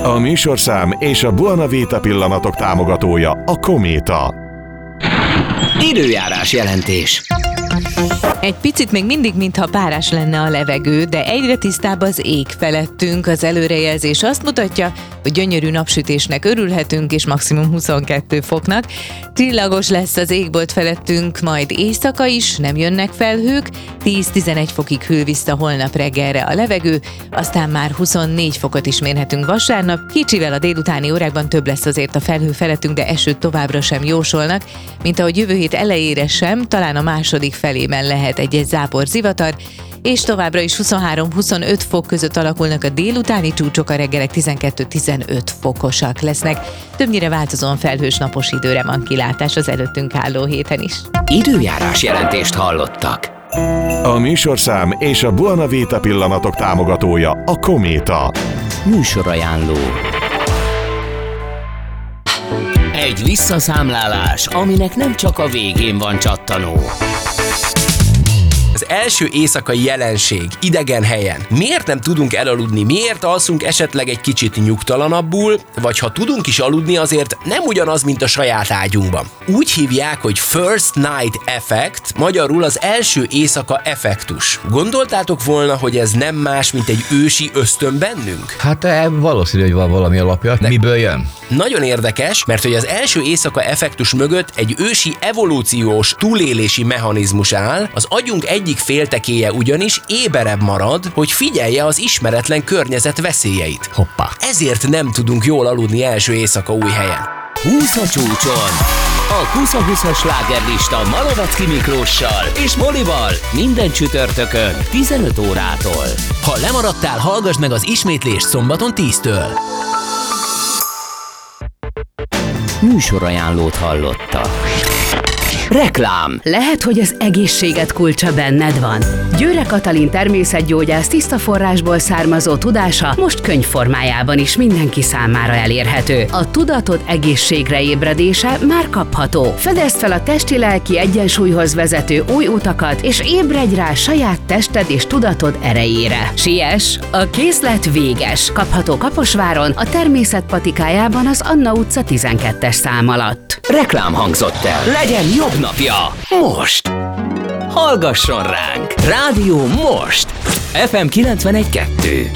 A műsorszám és a Buona Vita pillanatok támogatója a Kométa. Időjárás jelentés. Egy picit még mindig, mintha párás lenne a levegő, de egyre tisztább az ég felettünk. Az előrejelzés azt mutatja, hogy gyönyörű napsütésnek örülhetünk, és maximum 22 foknak. Csillagos lesz az égbolt felettünk, majd éjszaka is, nem jönnek felhők, 10-11 fokig hűl vissza holnap reggelre a levegő, aztán már 24 fokot is mérhetünk vasárnap. Kicsivel a délutáni órákban több lesz azért a felhő felettünk, de esőt továbbra sem jósolnak, mint ahogy jövő hét elejére sem, talán a második felében lehet egy zápor zivatar, és továbbra is 23-25 fok között alakulnak a délutáni csúcsok, a reggelek 12-15 fokosak lesznek. Többnyire változóan felhős napos időre van kilátás az előttünk álló héten is. Időjárás jelentést hallottak. A műsorszám és a Buona Vita pillanatok támogatója a Kométa. Műsorajánló. Egy visszaszámlálás, aminek nem csak a végén van csattanó. Az első éjszakai jelenség, idegen helyen. Miért nem tudunk elaludni? Miért alszunk esetleg egy kicsit nyugtalanabbul? Vagy ha tudunk is aludni, azért nem ugyanaz, mint a saját ágyunkban. Úgy hívják, hogy First Night Effect, magyarul az első éjszaka effektus. Gondoltátok volna, hogy ez nem más, mint egy ősi ösztön bennünk? Hát valószínű, hogy van valami alapja. Miből jön? Nagyon érdekes, mert hogy az első éjszaka effektus mögött egy ősi evolúciós túlélési mechanizmus áll, az agyunk egyik féltekéje ugyanis éberebb marad, hogy figyelje az ismeretlen környezet veszélyeit. Hoppá. Ezért nem tudunk jól aludni első éjszaka új helyen. 20 a csúcson. A 20-20-as slágerlista Malovecki Miklóssal és Molival minden csütörtökön 15 órától. Ha lemaradtál, hallgass meg az ismétlést szombaton 10-től. Műsorajánlót hallotta. Reklám. Lehet, hogy az egészséged kulcsa benned van. Győre Katalin természetgyógyász tiszta forrásból származó tudása most könyvformájában is mindenki számára elérhető. A tudatod egészségre ébredése már kapható. Fedezd fel a testi-lelki egyensúlyhoz vezető új utakat, és ébredj rá saját tested és tudatod erejére. Siess! A készlet véges. Kapható Kaposváron, a Természet patikájában az Anna utca 12-es szám alatt. Reklám hangzott el. Legyen jobb napja! Most! Hallgasson ránk! Rádió most! FM 91.2